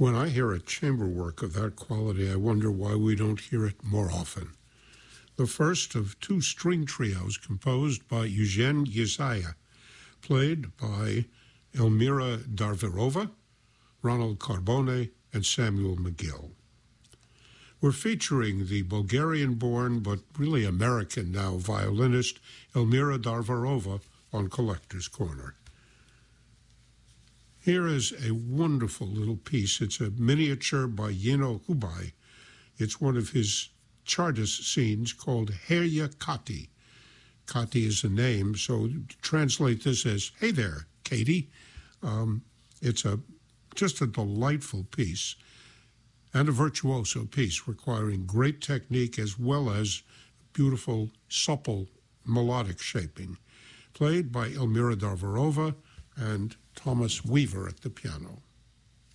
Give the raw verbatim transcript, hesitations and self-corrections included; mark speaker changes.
Speaker 1: When I hear a chamber work of that quality, I wonder why we don't hear it more often. The first of two string trios composed by Eugene Yesaya, played by Elmira Darverova, Ronald Carbone, and Samuel McGill. We're featuring the Bulgarian-born but really American now violinist Elmira Darverova on Collector's Corner. Here is a wonderful little piece. It's a miniature by Yino Hubai. It's one of his Chartist scenes called Herya Kati. Kati is a name, so translate this as, hey there, Katie. Um, it's a just a delightful piece and a virtuoso piece requiring great technique as well as beautiful, supple, melodic shaping, played by Elmira Darverova and Thomas Weaver at the piano.